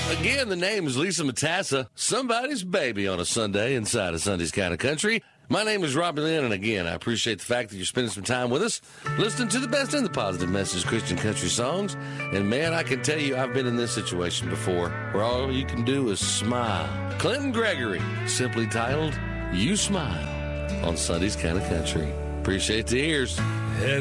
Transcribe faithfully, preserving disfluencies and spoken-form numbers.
Again, the name is Lisa Matassa, somebody's baby on a Sunday inside of Sunday's Kind of Country. My name is Robbie Lynn, and again, I appreciate the fact that you're spending some time with us, listening to the best in the positive message Christian country songs. And man, I can tell you I've been in this situation before, where all you can do is smile. Clinton Gregory, simply titled, You Smile, on Sunday's Kind of Country. Appreciate the ears.